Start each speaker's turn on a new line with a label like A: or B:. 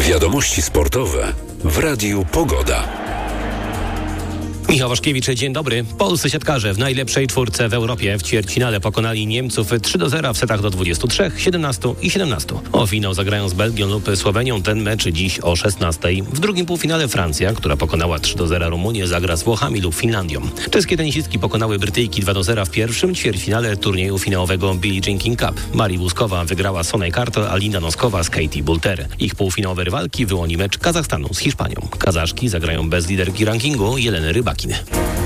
A: Wiadomości sportowe w Radiu Pogoda.
B: Michał Waszkiewicz, dzień dobry. Polscy siatkarze w najlepszej czwórce w Europie w ćwierćfinale pokonali Niemców 3-0 w setach do 23, 17 i 17. O finał zagrają z Belgią lub Słowenią. Ten mecz dziś o 16. W drugim półfinale Francja, która pokonała 3-0 Rumunię, zagra z Włochami lub Finlandią. Czeskie tenisistki pokonały Brytyjki 2-0 w pierwszym ćwierćfinale turnieju finałowego Billie Jean King Cup. Marii Łuskowa wygrała Sonę Kartl, a Linda Noskowa z Katie Boulter. Ich półfinałowe rywalki wyłoni mecz Kazachstanu z Hiszpanią. Kazaszki zagrają bez liderki rankingu Jeleny Rybakiny.